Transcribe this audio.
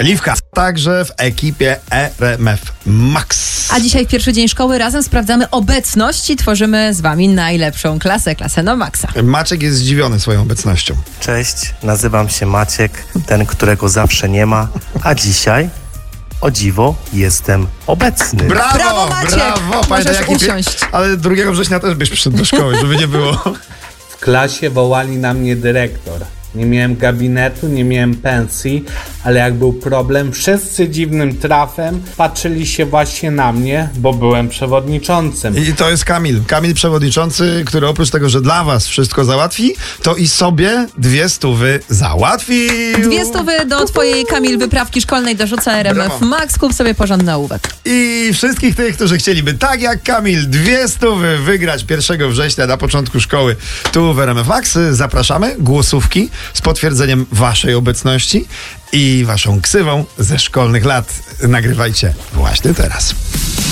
Liwka, także w ekipie RMF Max. A dzisiaj w pierwszy dzień szkoły razem sprawdzamy obecność i tworzymy z wami najlepszą klasę na Maxa. Maciek jest zdziwiony swoją obecnością. Cześć, nazywam się Maciek, ten, którego zawsze nie ma, a dzisiaj, o dziwo, jestem obecny. Brawo, Maciek! Pamiętaj, Możesz usiąść. Ale 2 września też byś przyszedł do szkoły, żeby nie było. W klasie wołali na mnie dyrektor. Nie miałem gabinetu, nie miałem pensji, ale jak był problem, wszyscy dziwnym trafem patrzyli się właśnie na mnie, bo byłem przewodniczącym. I to jest Kamil. Kamil przewodniczący, który oprócz tego, że dla was wszystko załatwi, to i sobie 200 załatwił. 200 do twojej, Kamil, wyprawki szkolnej dorzuca RMF Brawo. Max. Kup sobie porządny ołówek. I wszystkich tych, którzy chcieliby, tak jak Kamil, 200 wygrać 1 września na początku szkoły tu w RMF Max, zapraszamy. Głosówki z potwierdzeniem waszej obecności i waszą ksywą ze szkolnych lat nagrywajcie właśnie teraz.